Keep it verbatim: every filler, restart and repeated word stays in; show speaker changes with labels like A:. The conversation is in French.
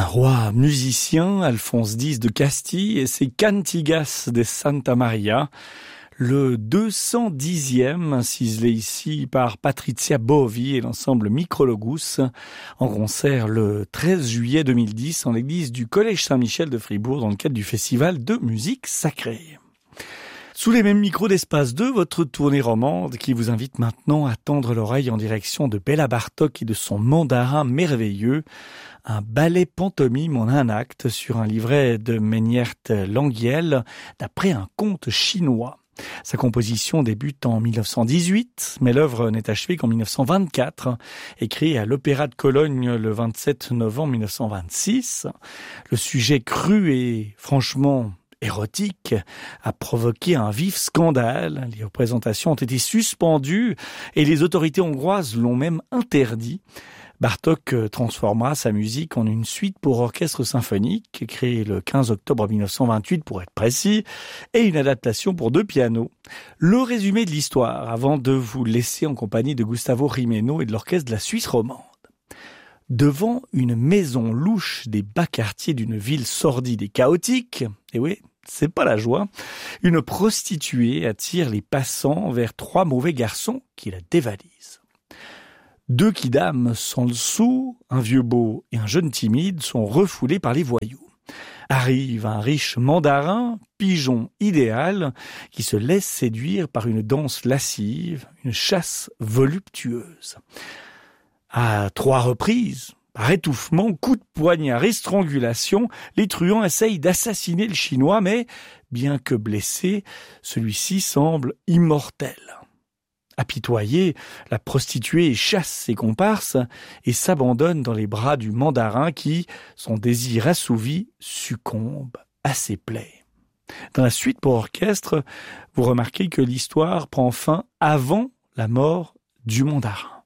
A: roi musicien, Alphonse X de Castille, et ses Cantigas de Santa Maria, le deux cent dixième, ciselé ici par Patrizia Bovi et l'ensemble Micrologus, en concert le treize juillet deux mille dix en l'église du Collège Saint-Michel de Fribourg dans le cadre du festival de musique sacrée. Sous les mêmes micros d'Espace deux, votre tournée romande qui vous invite maintenant à tendre l'oreille en direction de Béla Bartók et de son mandarin merveilleux, un ballet pantomime en un acte sur un livret de Meiniert Langiel d'après un conte chinois. Sa composition débute en mille neuf cent dix-huit, mais l'œuvre n'est achevée qu'en mille neuf cent vingt-quatre, écrit à l'Opéra de Cologne le vingt-sept novembre mille neuf cent vingt-six. Le sujet cru et franchement érotique a provoqué un vif scandale. Les représentations ont été suspendues et les autorités hongroises l'ont même interdit. Bartók transformera sa musique en une suite pour orchestre symphonique, créée le quinze octobre mille neuf cent vingt-huit pour être précis, et une adaptation pour deux pianos. Le résumé de l'histoire, avant de vous laisser en compagnie de Gustavo Rimeno et de l'orchestre de la Suisse romande. Devant une maison louche des bas quartiers d'une ville sordide et chaotique, et oui, c'est pas la joie, une prostituée attire les passants vers trois mauvais garçons qui la dévalisent. Deux kidams sans le sou, un vieux beau et un jeune timide, sont refoulés par les voyous. Arrive un riche mandarin, pigeon idéal, qui se laisse séduire par une danse lascive, une chasse voluptueuse. À trois reprises, par étouffement, coup de poignard et strangulation, les truands essayent d'assassiner le Chinois, mais, bien que blessé, celui-ci semble immortel. Apitoyée, la prostituée chasse ses comparses et s'abandonne dans les bras du mandarin qui, son désir assouvi, succombe à ses plaies. Dans la suite pour orchestre, vous remarquez que l'histoire prend fin avant la mort du mandarin.